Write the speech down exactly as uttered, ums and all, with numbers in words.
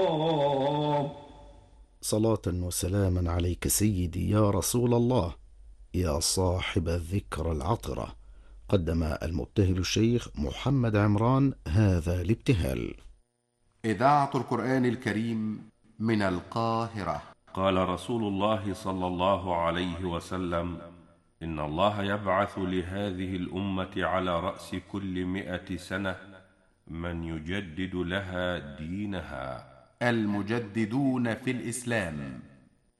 صلاة وسلاما عليك سيدي يا رسول الله، يا صاحب الذكر العطرة. قدم المبتهل الشيخ محمد عمران هذا الابتهال. إذاعة القرآن الكريم من القاهرة. قال رسول الله صلى الله عليه وسلم: إن الله يبعث لهذه الأمة على رأس كل مئة سنة من يجدد لها دينها. المجددون في الإسلام